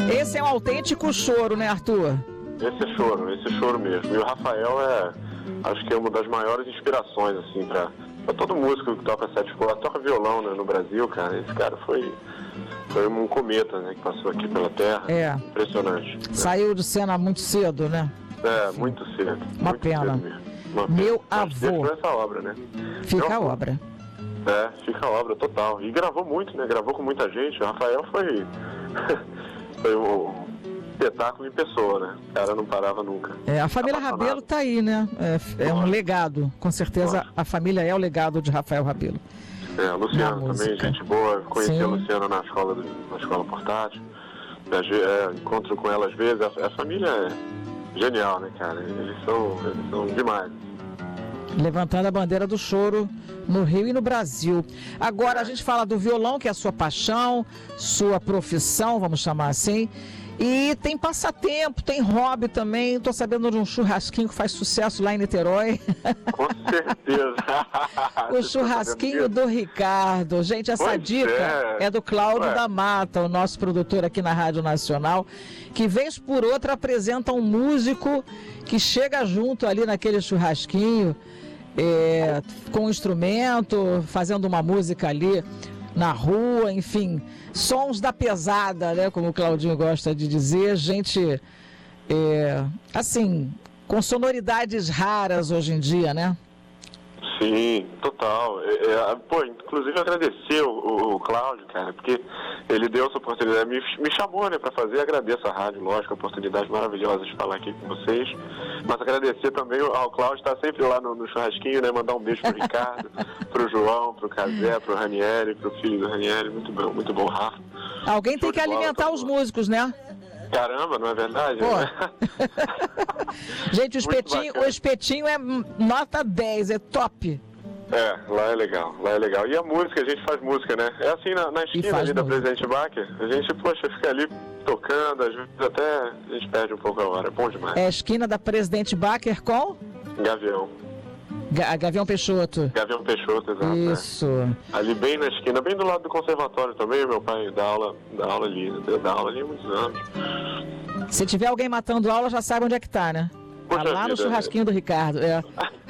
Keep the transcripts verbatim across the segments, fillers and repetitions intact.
Esse é um autêntico choro, né, Arthur? Esse é choro, esse é choro mesmo. E o Rafael é, acho que é uma das maiores inspirações, assim, pra, pra todo músico que toca sete cordas, toca violão, né, no Brasil, cara. Esse cara foi, foi um cometa, né, que passou aqui pela Terra. É. Impressionante. Saiu de cena muito cedo, né? É, muito cedo. Uma muito pena. Cedo mesmo. Uma pena. Meu Mas avô. deixou essa obra, né? Fica a Eu- obra. É, fica a obra total. E gravou muito, né? Gravou com muita gente. O Rafael foi. foi um espetáculo em pessoa, né? O cara não parava nunca. É, a família Apaixonado. Rabelo tá aí, né? É, é um Lógico. legado. Com certeza Lógico. a família é o legado de Rafael Rabelo. É, a Luciana Na também, música. gente boa. Conheci Sim. a Luciana na escola, do- na escola portátil. É, ge- é, encontro com ela às vezes. A, a família é genial, né, cara? Eles são, eles são demais. Levantando a bandeira do choro no Rio e no Brasil. Agora a gente fala do violão, que é a sua paixão, sua profissão, vamos chamar assim. E tem passatempo, tem hobby também. Estou sabendo de um churrasquinho que faz sucesso lá em Niterói. Com certeza. O churrasquinho do Ricardo. Gente, essa Pois dica é. é. do Cláudio Ué. da Mata, o nosso produtor aqui na Rádio Nacional, que vez por outra apresenta um músico que chega junto ali naquele churrasquinho, é, com um instrumento, fazendo uma música ali na rua, enfim, sons da pesada, né, como o Claudinho gosta de dizer, gente, é, assim, com sonoridades raras hoje em dia, né? Sim, total. É, é, pô, inclusive agradecer o, o, o Cláudio, cara, porque ele deu essa oportunidade, me, me chamou, né, pra fazer. Agradeço a rádio, lógico, a oportunidade maravilhosa de falar aqui com vocês. Mas agradecer também ao Cláudio, tá sempre lá no, no churrasquinho, né, mandar um beijo pro Ricardo, pro João, pro Cazé, pro Ranieri, pro filho do Ranieri, muito bom, muito bom, Rafa. Alguém tem Show que de bola, alimentar tá os bom. músicos, né? Caramba, não é verdade? Pô. Gente, o Muito espetinho, bacana. o espetinho é nota dez, é top. É, lá é legal, lá é legal. E a música, a gente faz música, né? É assim, na, na esquina faz ali da música. Presidente Bacher, a gente, poxa, fica ali tocando, às vezes até a gente perde um pouco a hora, é bom demais. É a esquina da Presidente Bacher com Gavião, Ga- Gavião Peixoto. Gavião Peixoto, exato. é. Isso. Ali bem na esquina, bem do lado do conservatório também, meu pai dá aula, dá aula ali, dá aula ali há muitos anos. Se tiver alguém matando aula, já sabe onde é que tá, né? Tá Poxa lá no vida, churrasquinho do Ricardo. É.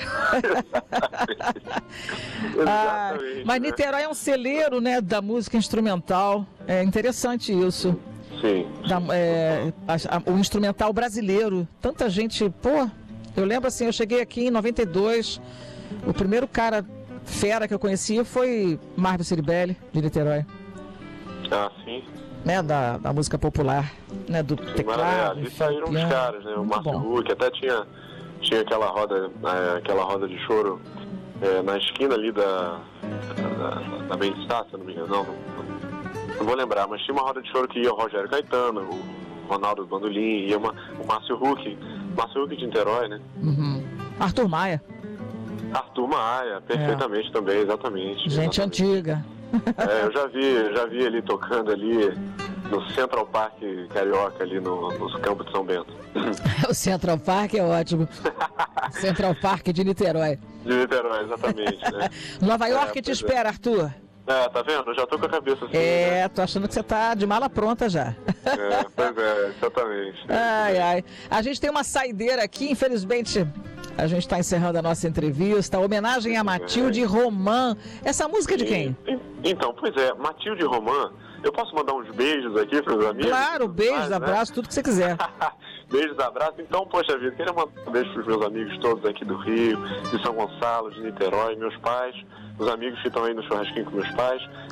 Ah, Exatamente. mas né? Niterói é um celeiro, né, da música instrumental. É interessante isso. Sim, Da- é, a- a- o instrumental brasileiro. Tanta gente, pô, eu lembro assim, eu cheguei aqui em noventa e dois, o primeiro cara fera que eu conheci foi Marvio Ciribelli, de Niterói, ah, sim. né, da, da música popular, né, do Sim, teclado, maravilha. E enfim, saíram os piano. caras, né? O Muito Márcio bom. Huck, até tinha, tinha aquela roda, é, aquela roda de choro é, na esquina ali da da, da Bem-Estar, se eu não me engano, não, não, não vou lembrar, mas tinha uma roda de choro que ia o Rogério Caetano, o Ronaldo Bandolim, ia uma, o Márcio Huck, Márcio Huck de Niterói, né? Uhum. Arthur Maia, Arthur Maia, perfeitamente também, exatamente. gente exatamente. antiga. É, eu já vi, já vi ele tocando ali no Central Park Carioca, ali no, nos campos de São Bento. O Central Park é ótimo. Central Park de Niterói. De Niterói, exatamente, né? Nova É, York te pois é. espera, Arthur. É, tá vendo? Eu já tô com a cabeça assim, né? É, tô achando que você tá de mala pronta já. É, pois é, exatamente. Ai, ai. A gente tem uma saideira aqui, infelizmente. A gente está encerrando a nossa entrevista. Homenagem a Matilde Romã. Essa música é de quem? E- Então, pois é, Matilde Romã, eu posso mandar uns beijos aqui pros amigos? Claro, beijos, Mas, né? abraços, tudo que você quiser. Beijos, abraços. Então, poxa vida, queria mandar um beijo pros meus amigos todos aqui do Rio, de São Gonçalo, de Niterói, meus pais, os amigos que estão aí no churrasquinho com meus pais.